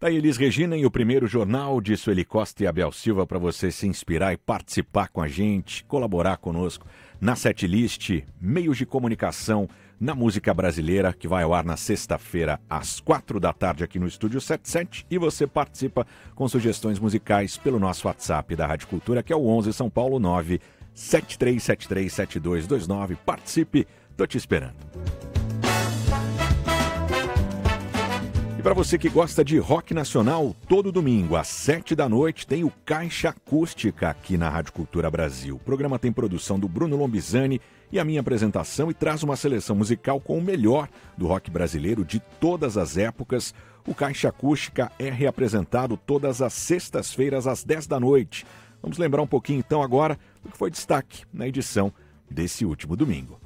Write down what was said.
Daí Elis Regina e o primeiro jornal de Sueli Costa e Abel Silva para você se inspirar e participar com a gente, colaborar conosco na setlist, meios de comunicação na música brasileira, que vai ao ar na sexta-feira às 4 da tarde aqui no Estúdio 77, e você participa com sugestões musicais pelo nosso WhatsApp da Rádio Cultura, que é o 11 São Paulo 973737229. Participe, tô te esperando. Para você que gosta de rock nacional, todo domingo às 7 da noite tem o Caixa Acústica aqui na Rádio Cultura Brasil. O programa tem produção do Bruno Lombizani e a minha apresentação e traz uma seleção musical com o melhor do rock brasileiro de todas as épocas. O Caixa Acústica é reapresentado todas as sextas-feiras às 10 da noite. Vamos lembrar um pouquinho então agora do que foi destaque na edição desse último domingo.